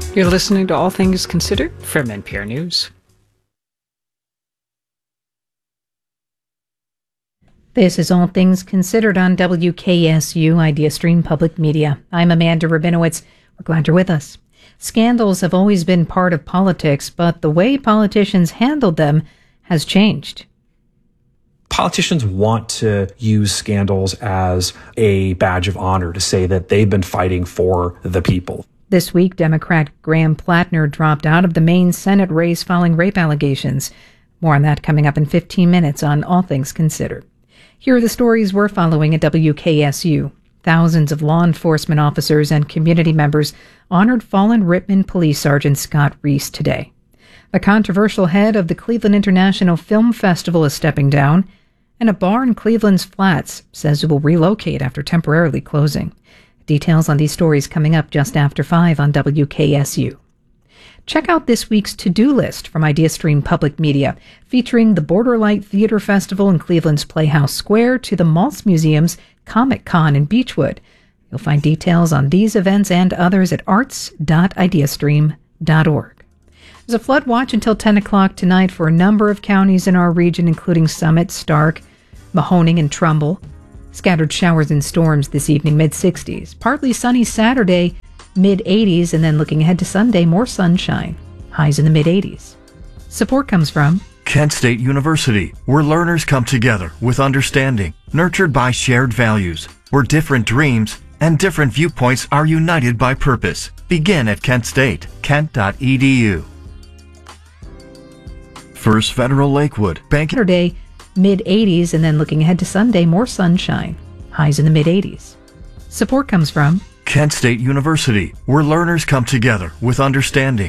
You're listening to All Things Considered from NPR News. This is All Things Considered on WKSU Idea Stream Public Media. I'm Amanda Rabinowitz. We're glad you're with us. Scandals have always been part of politics, but the way politicians handled them has changed. Politicians want to use scandals as a badge of honor to say that they've been fighting for the people. This week, Democrat Graham Plattner dropped out of the Maine Senate race following rape allegations. More on that coming up in 15 minutes on All Things Considered. Here are the stories we're following at WKSU. Thousands of law enforcement officers and community members honored fallen Rittman Police Sergeant Scott Reese today. The controversial head of the Cleveland International Film Festival is stepping down, and a bar in Cleveland's Flats says it will relocate after temporarily closing. Details on these stories coming up just after 5 on WKSU. Check out this week's to-do list from IdeaStream Public Media, featuring the Borderlight Theater Festival in Cleveland's Playhouse Square to the Maltz Museum's Comic Con in Beechwood. You'll find details on these events and others at arts.ideastream.org. There's a flood watch until 10 o'clock tonight for a number of counties in our region, including Summit, Stark, Mahoning, and Trumbull. Scattered showers and storms this evening, mid-60s. Partly sunny Saturday, mid-80s, and then looking ahead to Sunday, more sunshine. Highs in the mid-80s. Support comes from Kent State University, where learners come together with understanding, nurtured by shared values, where different dreams and different viewpoints are united by purpose. Begin at Kent State, kent.edu. First Federal Lakewood Bank. Saturday, mid-80s, and then looking ahead to Sunday, more sunshine. Highs in the mid-80s. Support comes from Kent State University, where learners come together with understanding,